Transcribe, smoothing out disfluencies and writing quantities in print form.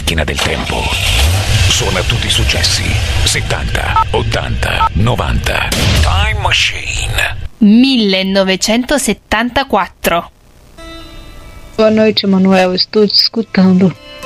macchina del tempo. Suona tutti i successi. 70, 80, 90. Time Machine. 1974. Boa noite, Emanuel. Estou te escutando.